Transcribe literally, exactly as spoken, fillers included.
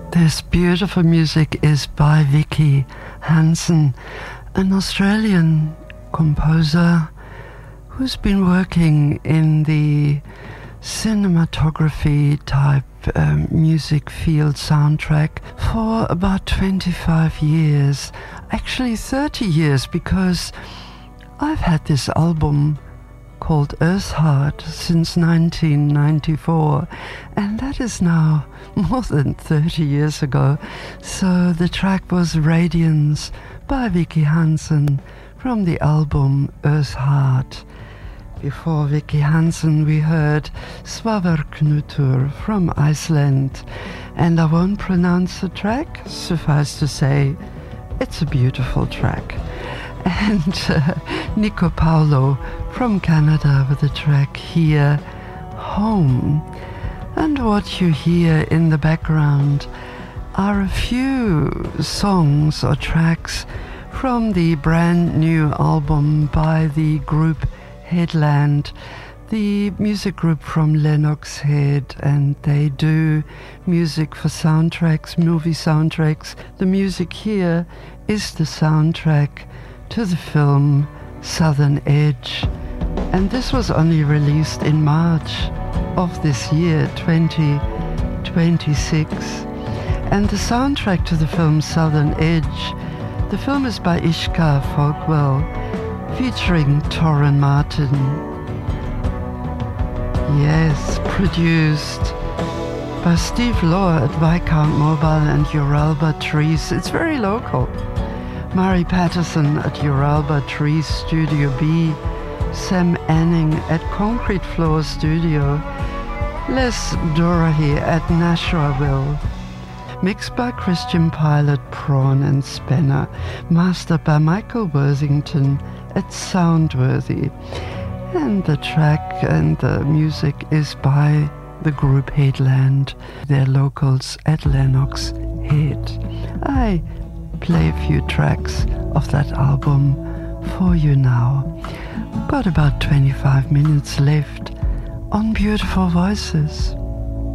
This beautiful music is by Vicky Hansen, an Australian composer who's been working in the cinematography type um, music field soundtrack for about twenty-five years, actually thirty years, because I've had this album called Earthheart since nineteen ninety-four, and that is now more than thirty years ago. So the track was Radiance by Vicky Hansen from the album Earthheart. Before Vicky Hansen we heard Svavarknutur from Iceland, and I won't pronounce the track, suffice to say it's a beautiful track. And uh, Nico Paulo from Canada with the track Here Home. And what you hear in the background are a few songs or tracks from the brand new album by the group Headland, the music group from Lennox Head, and they do music for soundtracks, movie soundtracks. The music here is the soundtrack to the film Southern Edge, and this was only released in March of this year, twenty twenty-six. And the soundtrack to the film Southern Edge, the film is by Ishka Folkwell, featuring Torren Martin. Yes, produced by Steve Law at Viscount Mobile and Uralba Trees. It's very local. Murray Patterson at Uralba Trees Studio B, Sam Anning at Concrete Floor Studio, Les Dorahy at Nashville. Mixed by Christian Pilot, Prawn and Spanner. Mastered by Michael Worthington at Soundworthy. And the track and the music is by the group Headland, their locals at Lennox Head. I play a few tracks of that album for you now. Got about twenty-five minutes left on Beautiful Voices.